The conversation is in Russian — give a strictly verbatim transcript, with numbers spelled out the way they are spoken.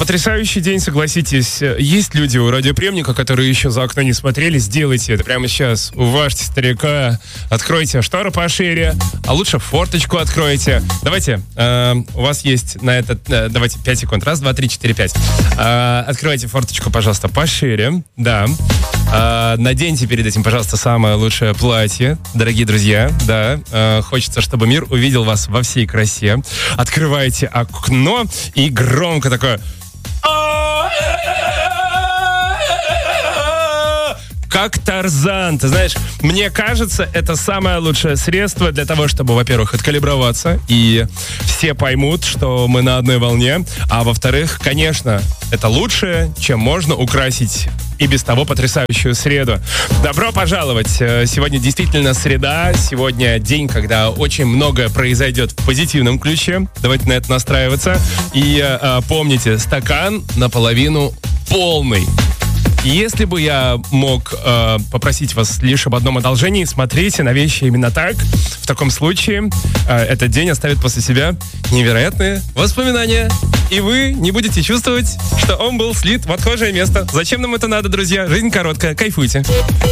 Потрясающий день, согласитесь. Есть люди у радиоприемника, которые еще за окно не смотрели. Сделайте это прямо сейчас. Уважьте старика. Откройте штору пошире. А лучше форточку откройте. Давайте, э, у вас есть на это... Э, давайте пять секунд. Раз, два, три, четыре, пять. Э, откройте форточку, пожалуйста, пошире. Да. Э, наденьте перед этим, пожалуйста, самое лучшее платье. Дорогие друзья, да. Э, хочется, чтобы мир увидел вас во всей красе. Открывайте окно и громко такое... Как Тарзан. Ты знаешь, мне кажется, это самое лучшее средство для того, чтобы, во-первых, откалиброваться, и все поймут, что мы на одной волне, а во-вторых, конечно, это лучшее, чем можно украсить и без того потрясающую среду. Добро пожаловать! Сегодня действительно среда, сегодня день, когда очень многое произойдет в позитивном ключе. Давайте на это настраиваться. И э, помните, стакан наполовину полный. Если бы я мог э, попросить вас лишь об одном одолжении, смотрите на вещи именно так. В таком случае э, этот день оставит после себя невероятные воспоминания. И вы не будете чувствовать, что он был слит в отхожее место. Зачем нам это надо, друзья? Жизнь короткая, кайфуйте.